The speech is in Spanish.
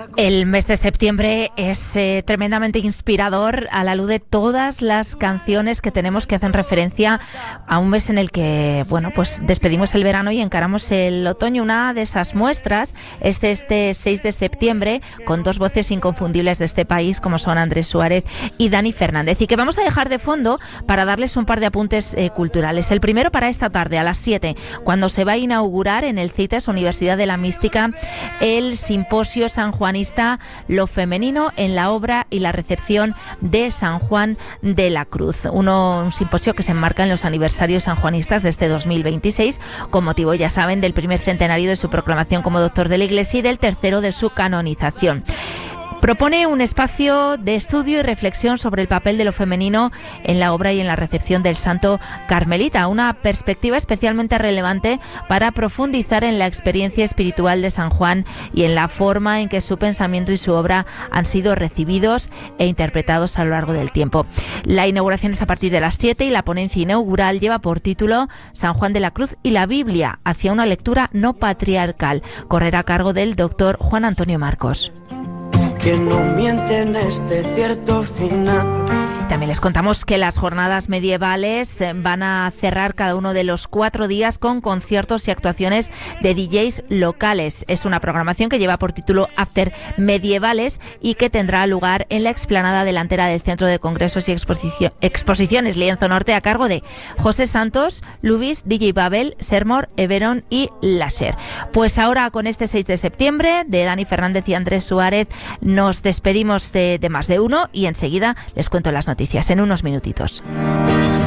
El mes de septiembre es tremendamente inspirador a la luz de todas las canciones que tenemos que hacen referencia a un mes en el que, bueno, pues despedimos el verano y encaramos el otoño. Una de esas muestras es este 6 de septiembre con dos voces inconfundibles de este país como son Andrés Suárez y Dani Fernández, y que vamos a dejar de fondo para darles un par de apuntes culturales. El primero para esta tarde a las 7, cuando se va a inaugurar en el CITES, Universidad de la Mística, el simposio sanjuanista Lo femenino en la obra y la recepción de San Juan de la Cruz. Un simposio que se enmarca en los aniversarios sanjuanistas de este 2026, con motivo, ya saben, del primer centenario de su proclamación como doctor de la Iglesia y del tercero de su canonización. Propone un espacio de estudio y reflexión sobre el papel de lo femenino en la obra y en la recepción del santo carmelita, una perspectiva especialmente relevante para profundizar en la experiencia espiritual de San Juan y en la forma en que su pensamiento y su obra han sido recibidos e interpretados a lo largo del tiempo. La inauguración es a partir de las 7 y la ponencia inaugural lleva por título San Juan de la Cruz y la Biblia hacia una lectura no patriarcal. Correrá a cargo del doctor Juan Antonio Marcos. Que no miente en este cierto final. También les contamos que las jornadas medievales van a cerrar cada uno de los 4 días con conciertos y actuaciones de DJs locales. Es una programación que lleva por título After Medievales y que tendrá lugar en la explanada delantera del Centro de Congresos y Exposiciones Lienzo Norte, a cargo de José Santos, Lubis, DJ Babel, Sermor, Everon y Láser. Pues ahora, con este 6 de septiembre de Dani Fernández y Andrés Suárez, nos despedimos de Más de Uno y enseguida les cuento las noticias en unos minutitos.